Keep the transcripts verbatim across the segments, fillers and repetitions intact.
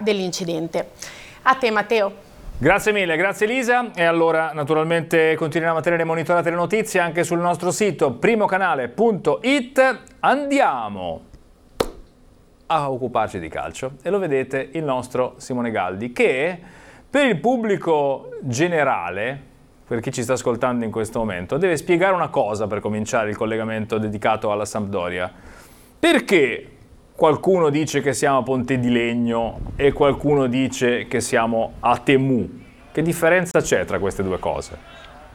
dell'incidente. A te Matteo. Grazie mille, grazie Elisa. E allora naturalmente continuiamo a tenere monitorate le notizie anche sul nostro sito primocanale punto it. Andiamo a occuparci di calcio e lo vedete il nostro Simone Galdi, che per il pubblico generale, per chi ci sta ascoltando in questo momento, deve spiegare una cosa per cominciare il collegamento dedicato alla Sampdoria. Perché qualcuno dice che siamo a Ponte di Legno e qualcuno dice che siamo a Temu? Che differenza c'è tra queste due cose?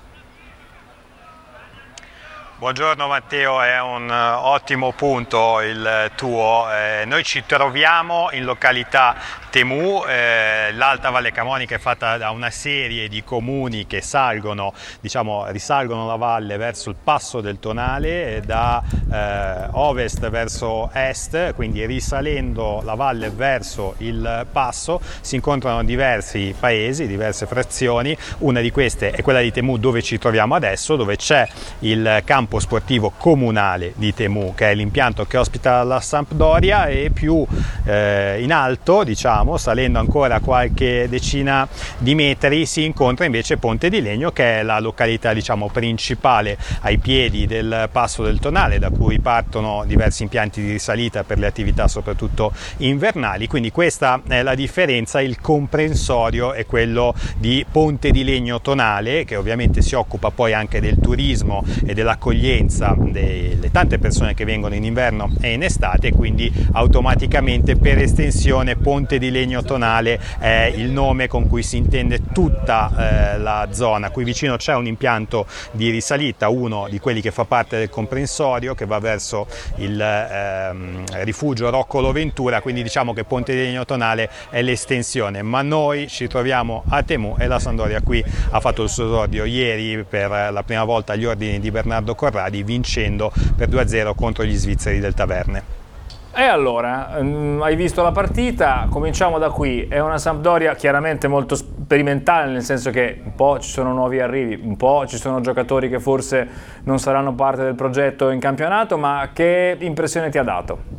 Buongiorno Matteo, è un ottimo punto il tuo. Eh, noi ci troviamo in località Temu, eh, l'Alta Valle Camonica è fatta da una serie di comuni che salgono, diciamo, risalgono la valle verso il passo del Tonale, eh, da eh, ovest verso est, quindi risalendo la valle verso il passo si incontrano diversi paesi, diverse frazioni. Una di queste è quella di Temu, dove ci troviamo adesso, dove c'è il campo sportivo comunale di Temu, che è l'impianto che ospita la Sampdoria, e più eh, in alto, diciamo, salendo ancora qualche decina di metri, si incontra invece Ponte di Legno, che è la località, diciamo, principale ai piedi del passo del Tonale, da cui partono diversi impianti di risalita per le attività soprattutto invernali. Quindi questa è la differenza. Il comprensorio è quello di Ponte di Legno Tonale, che ovviamente si occupa poi anche del turismo e dell'accoglienza delle tante persone che vengono in inverno e in estate, quindi automaticamente per estensione Ponte di Legno Tonale è il nome con cui si intende tutta eh, la zona. Qui vicino c'è un impianto di risalita, uno di quelli che fa parte del comprensorio, che va verso il ehm, rifugio Roccolo Ventura, quindi diciamo che Ponte di Legno Tonale è l'estensione, ma noi ci troviamo a Temu e la Sampdoria qui ha fatto il suo esordio ieri per la prima volta agli ordini di Bernardo Corradi, vincendo per due a zero contro gli svizzeri del Taverne. E allora, um, hai visto la partita, cominciamo da qui. È una Sampdoria chiaramente molto sperimentale, nel senso che un po' ci sono nuovi arrivi, un po' ci sono giocatori che forse non saranno parte del progetto in campionato, ma che impressione ti ha dato?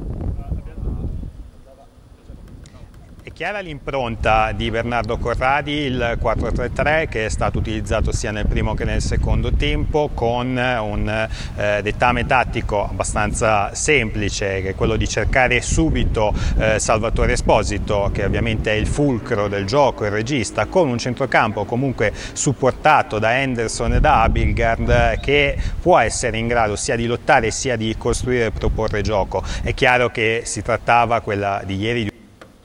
Chiara l'impronta di Bernardo Corradi, il quattro tre tre, che è stato utilizzato sia nel primo che nel secondo tempo, con un eh, dettame tattico abbastanza semplice, che è quello di cercare subito eh, Salvatore Esposito, che ovviamente è il fulcro del gioco, il regista, con un centrocampo comunque supportato da Henderson e da Abildgaard, che può essere in grado sia di lottare sia di costruire e proporre gioco. È chiaro che si trattava, quella di ieri, di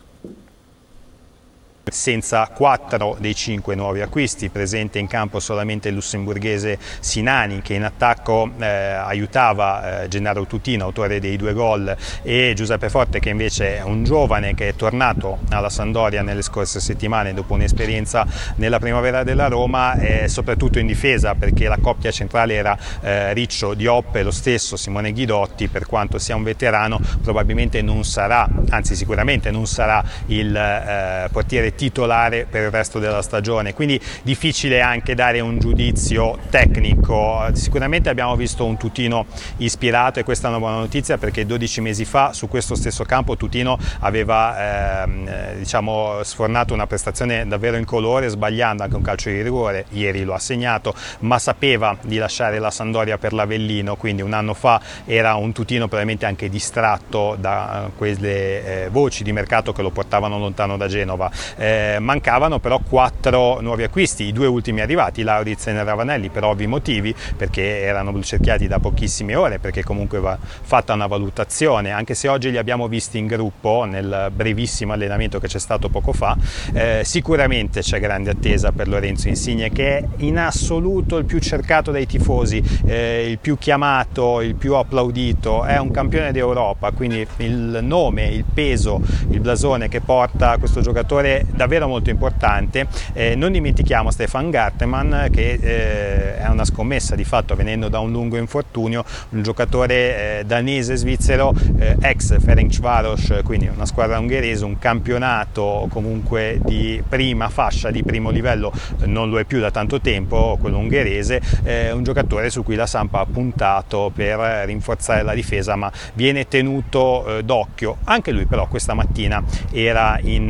senza quattro dei cinque nuovi acquisti, presente in campo solamente il lussemburghese Sinani, che in attacco eh, aiutava eh, Gennaro Tutino, autore dei due gol, e Giuseppe Forte, che invece è un giovane che è tornato alla Sampdoria nelle scorse settimane dopo un'esperienza nella primavera della Roma, e soprattutto in difesa, perché la coppia centrale era eh, Riccio Diop e lo stesso Simone Ghidotti. Per quanto sia un veterano, probabilmente non sarà, anzi sicuramente non sarà il eh, portiere titolare per il resto della stagione, quindi difficile anche dare un giudizio tecnico. Sicuramente abbiamo visto un Tutino ispirato, e questa è una buona notizia, perché dodici mesi fa su questo stesso campo Tutino aveva ehm, diciamo sfornato una prestazione davvero incolore, sbagliando anche un calcio di rigore. Ieri lo ha segnato, ma sapeva di lasciare la Sampdoria per l'Avellino, quindi un anno fa era un Tutino probabilmente anche distratto da quelle eh, voci di mercato che lo portavano lontano da Genova. Eh, mancavano però quattro nuovi acquisti, i due ultimi arrivati, Lauritz e Ravanelli, per ovvi motivi, perché erano cerchiati da pochissime ore, perché comunque va fatta una valutazione, anche se oggi li abbiamo visti in gruppo nel brevissimo allenamento che c'è stato poco fa. Eh, sicuramente c'è grande attesa per Lorenzo Insigne, che è in assoluto il più cercato dai tifosi, eh, il più chiamato, il più applaudito, è un campione d'Europa, quindi il nome, il peso, il blasone che porta questo giocatore davvero molto importante. Eh, non dimentichiamo Stefan Gartemann, che eh, è una scommessa di fatto, venendo da un lungo infortunio, un giocatore eh, danese svizzero, eh, ex Ferencváros, quindi una squadra ungherese, un campionato comunque di prima fascia, di primo livello, non lo è più da tanto tempo quello ungherese, eh, un giocatore su cui la Samp ha puntato per rinforzare la difesa, ma viene tenuto eh, d'occhio. Anche lui però questa mattina era in